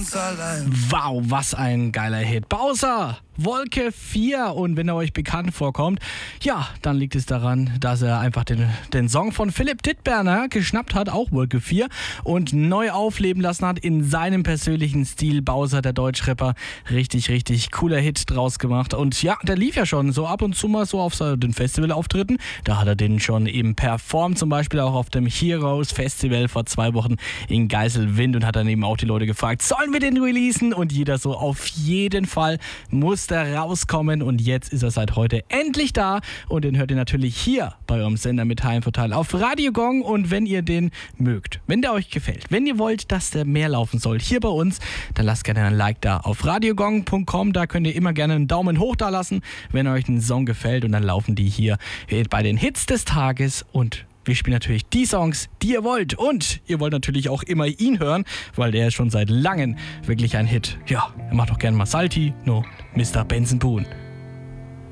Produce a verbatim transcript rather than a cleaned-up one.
ganz allein. Wow, was ein geiler Hit. Bowser, Wolke vier. Und wenn er euch bekannt vorkommt, ja, dann liegt es daran, dass er einfach den, den Song von Philipp Dittberner geschnappt hat, auch Wolke vier, und neu aufleben lassen hat in seinem persönlichen Stil. Bowser, der Deutschrapper, richtig, richtig cooler Hit draus gemacht. Und ja, der lief ja schon so ab und zu mal so auf so den Festivalauftritten. Da hat er den schon eben performt, zum Beispiel auch auf dem Heroes Festival vor zwei Wochen in Geiselwind, und hat dann eben auch die Leute gefragt, sollen wir den releasen? Und jeder so, auf jeden Fall muss der rauskommen, und jetzt ist er seit heute endlich da, und den hört ihr natürlich hier bei eurem Sender mit H M Total auf Radio Gong. Und wenn ihr den mögt, wenn der euch gefällt, wenn ihr wollt, dass der mehr laufen soll hier bei uns, dann lasst gerne ein Like da auf radiogong punkt com. Da könnt ihr immer gerne einen Daumen hoch da lassen, wenn euch ein Song gefällt, und dann laufen die hier bei den Hits des Tages, und wir spielen natürlich die Songs, die ihr wollt. Und ihr wollt natürlich auch immer ihn hören, weil der ist schon seit langem wirklich ein Hit. Ja, er macht doch gerne mal Salty, no, Mister Benson Boone.